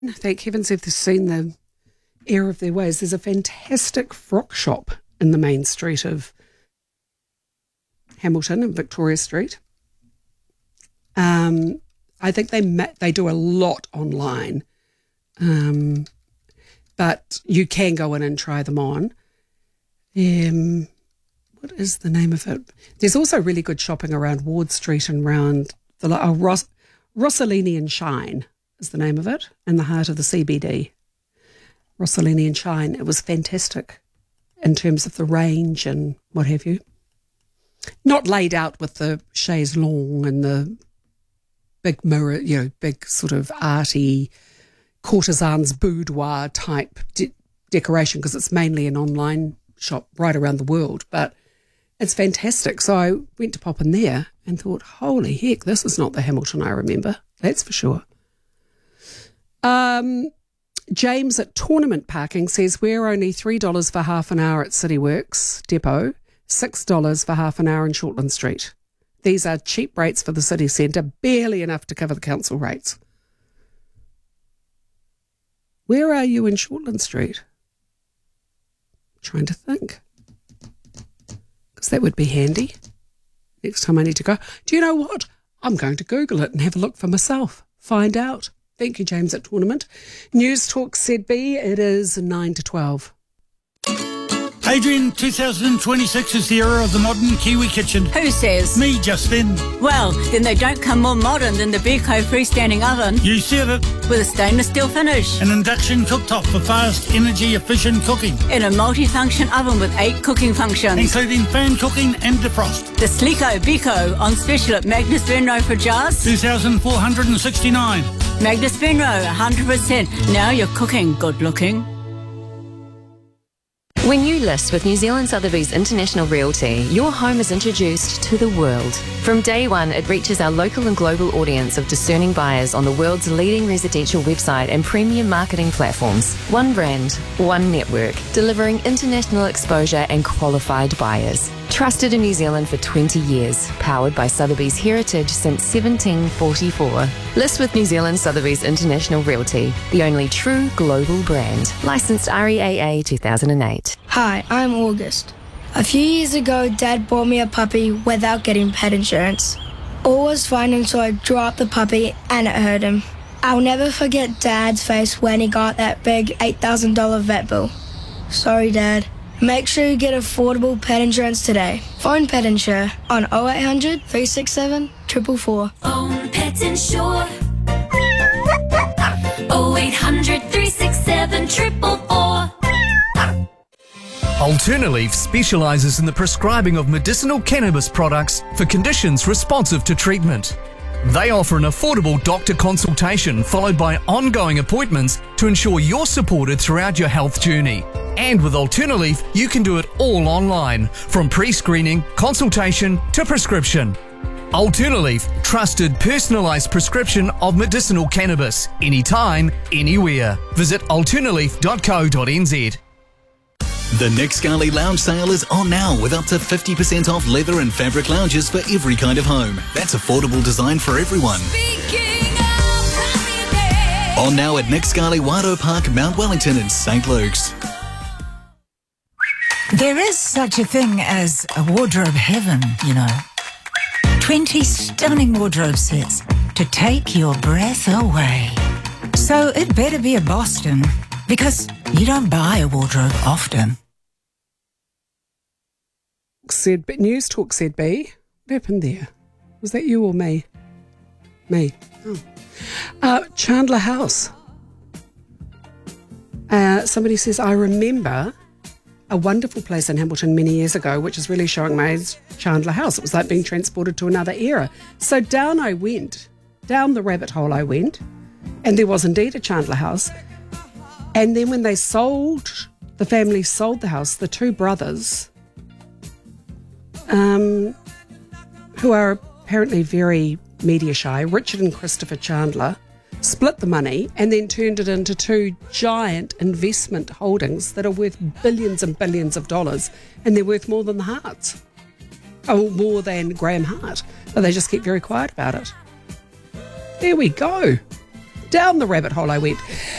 Thank heavens if they've seen the error of their ways. There's a fantastic frock shop in the main street of Hamilton and Victoria Street. I think they do a lot online, but you can go in and try them on. What is the name of it? There's also really good shopping around Ward Street and around Rossellini and Shine is the name of it, in the heart of the CBD. Rossellini and Shine. It was fantastic in terms of the range and what have you. Not laid out with the chaise longue and the big mirror, big sort of arty courtesan's boudoir type decoration, because it's mainly an online shop right around the world, but it's fantastic. So I went to pop in there and thought, holy heck, this is not the Hamilton I remember. That's for sure. James at Tournament Parking says we're only $3 for half an hour at Cityworks Depot, $6 for half an hour in Shortland Street. These are cheap rates for the city centre, barely enough to cover the council rates. Where are you in Shortland Street? I'm trying to think. Because that would be handy next time I need to go. Do you know what? I'm going to Google it and have a look for myself. Find out. Thank you, James at Tournament. News Talk ZB, it is 9 to 12. Adrian, 2026 is the era of the modern Kiwi kitchen. Who says? Me, Justin. Well, then they don't come more modern than the Beko freestanding oven. You said it. With a stainless steel finish. An induction cooktop for fast, energy-efficient cooking. In a multi-function oven with 8 cooking functions. Including fan cooking and defrost. The Sleeko Beko on special at Magnus Venro for jars. 2,469. Magnus Venro, 100%. Now you're cooking good looking. When you list with New Zealand Sotheby's International Realty, your home is introduced to the world. From day one, it reaches our local and global audience of discerning buyers on the world's leading residential website and premium marketing platforms. One brand, one network, delivering international exposure and qualified buyers. Trusted in New Zealand for 20 years, powered by Sotheby's heritage since 1744. List with New Zealand Sotheby's International Realty, the only true global brand. Licensed REAA 2008. Hi, I'm August. A few years ago, Dad bought me a puppy without getting pet insurance. All was fine until I dropped the puppy and it hurt him. I'll never forget Dad's face when he got that big $8,000 vet bill. Sorry, Dad. Make sure you get affordable pet insurance today. Phone Pet Insure on 0800 367 444. Phone Pet Insure 0800 367 444. Alternaleaf specialises in the prescribing of medicinal cannabis products for conditions responsive to treatment. They offer an affordable doctor consultation followed by ongoing appointments to ensure you're supported throughout your health journey. And with Alternaleaf, you can do it all online, from pre-screening, consultation to prescription. Alternaleaf, trusted personalised prescription of medicinal cannabis, anytime, anywhere. Visit alternaleaf.co.nz. The Nick Scali Lounge sale is on now with up to 50% off leather and fabric lounges for every kind of home. That's affordable design for everyone. On now at Nick Scali Wado Park, Mount Wellington and St. Luke's. There is such a thing as a wardrobe heaven, 20 stunning wardrobe sets to take your breath away. So it better be a Boston, because you don't buy a wardrobe often. News Talk ZB. What happened there? Was that you or me? Me. Oh. Chandler House. Somebody says, I remember a wonderful place in Hamilton many years ago, which is really showing my age, Chandler House. It was like being transported to another era. So down I went, down the rabbit hole I went, and there was indeed a Chandler House. And then when the family sold the house, the two brothers, who are apparently very media shy, Richard and Christopher Chandler, split the money and then turned it into two giant investment holdings that are worth billions and billions of dollars, and they're worth more than the Harts. Oh, more than Graham Hart. But they just keep very quiet about it. There we go. Down the rabbit hole I went.